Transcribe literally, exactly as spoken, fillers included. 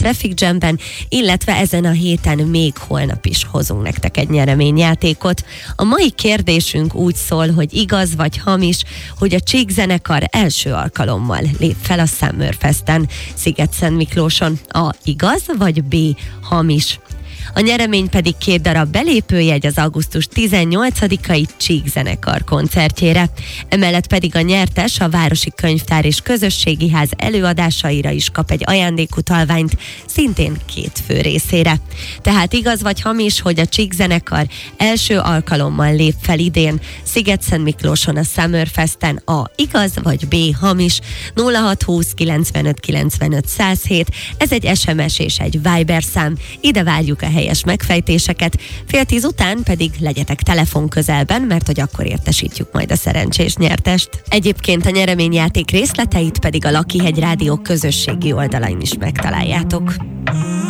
Traffic Jamben, illetve ezen a héten még holnap is hozunk nektek egy nyereményjátékot. A mai kérdésünk úgy szól, hogy igaz vagy hamis, hogy a Csík zenekar első alkalommal lép fel a Summerfesten Sziget-Szentmiklóson. A igaz vagy B hamis? A nyeremény pedig két darab belépőjegy az augusztus tizennyolcadikai Csík zenekar koncertjére. Emellett pedig a nyertes a Városi Könyvtár és Közösségi Ház előadásaira is kap egy ajándékutalványt, szintén két fő részére. Tehát igaz vagy hamis, hogy a Csík zenekar első alkalommal lép fel idén Sziget-Szentmiklóson a Summerfesten? A igaz vagy B hamis? nulla hat húsz kilencvenöt kilencvenöt száz hét, ez egy es em es és egy Viber szám, ide várjuk a helyes megfejtéseket, fél tíz után pedig legyetek telefon közelben, mert hogy akkor értesítjük majd a szerencsés nyertest. Egyébként a nyereményjáték részleteit pedig a Lakihegy Rádió közösségi oldalain is megtaláljátok.